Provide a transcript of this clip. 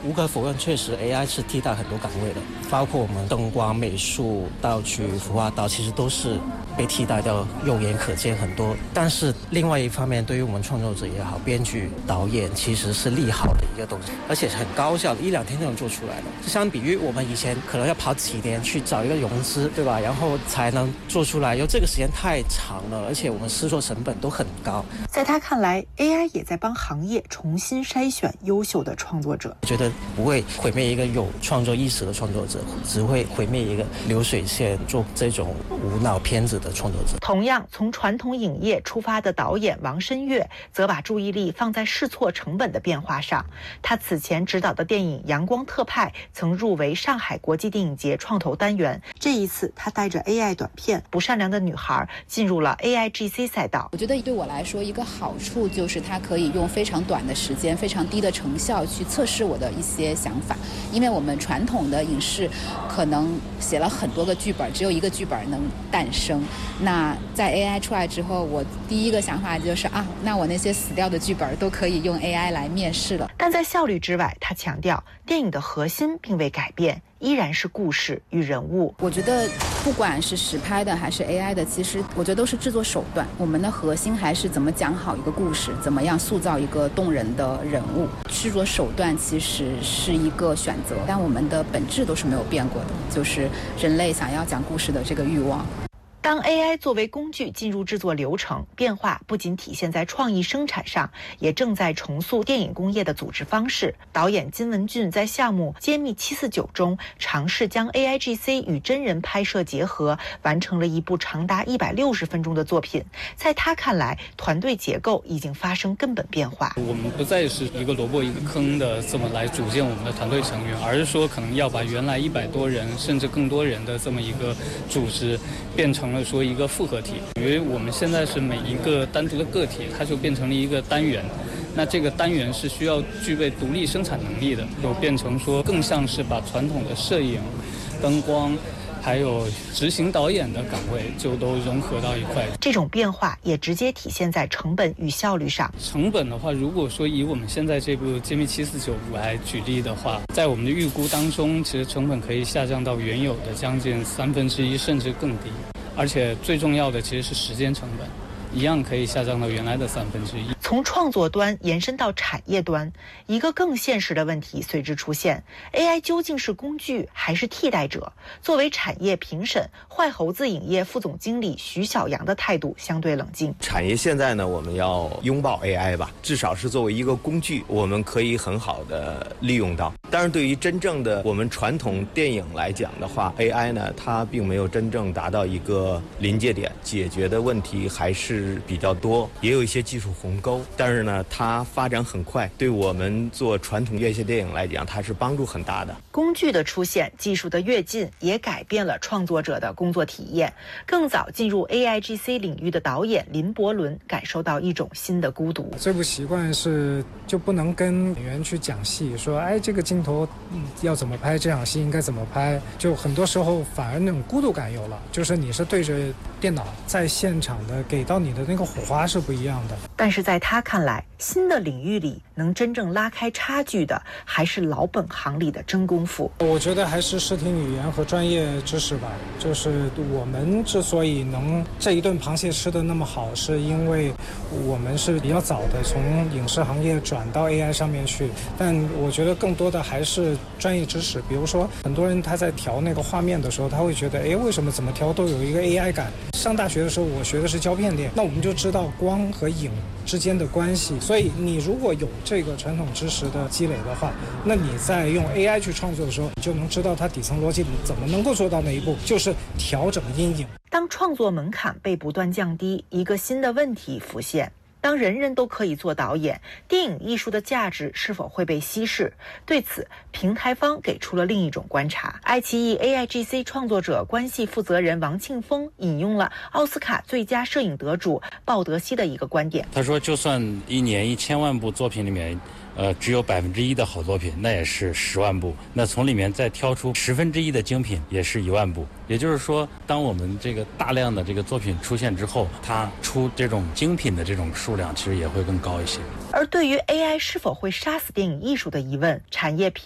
无可否认，确实 AI 是替代很多岗位的，包括我们灯光、美术、道具、服化道，其实都是被替代掉，肉眼可见很多。但是另外一方面，对于我们创作者也好，编剧、导演其实是利好的一个东西，而且很高效的，1-2天就能做出来的。就相比于我们以前可能要跑几年去找一个融资，对吧？然后才能做出来，因为这个时间太长了，而且我们制作成本都很高。 在他看来 ，AI 也在帮行业重新筛选优秀的创作者。 我觉得不会毁灭一个有创作意识的创作者，只会毁灭一个流水线做这种无脑片子的创作者。 同样从传统影业出发的导演王申月，则把注意力放在试错成本的变化上。他此前执导的电影《阳光特派》曾入围上海国际电影节创投单元，这一次他带着 AI 短片《不善良的女孩》进入了 AIGC 赛道。 我觉得对我来说一个好处就是它可以用非常短的时间、非常低的成效去测试我的一些想法，因为我们传统的影视可能写了很多个剧本，只有一个剧本能诞生。那在 AI 出来之后，我第一个想法就是那我那些死掉的剧本都可以用 AI 来面试了。 但在效率之外，他强调电影的核心并未改变，依然是故事与人物。 我觉得不管是实拍的还是 AI 的，其实我觉得都是制作手段，我们的核心还是怎么讲好一个故事，怎么样塑造一个动人的人物。制作手段其实是一个选择，但我们的本质都是没有变过的，就是人类想要讲故事的这个欲望。 当 AI 作为工具进入制作流程，变化不仅体现在创意生产上，也正在重塑电影工业的组织方式。导演金文俊在项目《揭秘749》中尝试将 AIGC 与真人拍摄结合，完成了一部长达160分钟的作品。在他看来，团队结构已经发生根本变化。 我们不再是一个萝卜一个坑的这么来组建我们的团队成员，而是说可能要把原来100多人甚至更多人的这么一个组织变成了说一个复合体，因为我们现在是每一个单独的个体，它就变成了一个单元。那这个单元是需要具备独立生产能力的，就变成说更像是把传统的摄影、灯光还有执行导演的岗位就都融合到一块。 这种变化也直接体现在成本与效率上。 成本的话，如果说以我们现在这部《揭秘749》来举例的话，在我们的预估当中，其实成本可以下降到原有的将近1/3甚至更低。而且最重要的其实是时间成本，一样可以下降到原来的1/3。 从创作端延伸到产业端，一个更现实的问题随之出现 ：AI 究竟是工具还是替代者？作为产业评审，坏猴子影业副总经理徐小阳的态度相对冷静。 产业现在呢，我们要拥抱 AI 吧，至少是作为一个工具，我们可以很好的利用到。当然，对于真正的我们传统电影来讲的话 ，AI 呢，它并没有真正达到一个临界点，解决的问题还是比较多，也有一些技术鸿沟。但是呢，它发展很快，对我们做传统院线电影来讲，它是帮助很大的。 工具的出现，技术的跃进，也改变了创作者的工作体验。更早进入 AIGC 领域的导演林伯伦感受到一种新的孤独。 最不习惯是就不能跟演员去讲戏，说这个镜头要怎么拍，这场戏应该怎么拍，就很多时候反而那种孤独感有了，就是你是对着电脑在现场的，给到你的那个火花是不一样的。 但是在他看来，新的领域里能真正拉开差距的，还是老本行里的真功夫。 我觉得还是视听语言和专业知识吧。就是我们之所以能这一顿螃蟹吃得那么好，是因为我们是比较早的从影视行业转到 AI 上面去。但我觉得更多的还是专业知识。比如说，很多人他在调那个画面的时候，他会觉得，为什么怎么调都有一个 AI 感。上大学的时候，我学的是胶片店，那我们就知道光和影之间的关系。所以你如果有这个传统知识的积累的话，那你在用 AI 去创作的时候，你就能知道它底层逻辑里怎么能够做到那一步，就是调整阴影。 当创作门槛被不断降低，一个新的问题浮现。当人人都可以做导演，电影艺术的价值是否会被稀释？对此，平台方给出了另一种观察。爱奇艺 AIGC 创作者关系负责人王庆峰引用了奥斯卡最佳摄影得主鲍德西的一个观点。 他说，就算一年1000万部作品里面只有1%的好作品，那也是10万部。那从里面再挑出1/10的精品，也是1万部。也就是说，当我们这个大量的这个作品出现之后，它出这种精品的这种数量，其实也会更高一些。 而对于 AI 是否会杀死电影艺术的疑问，产业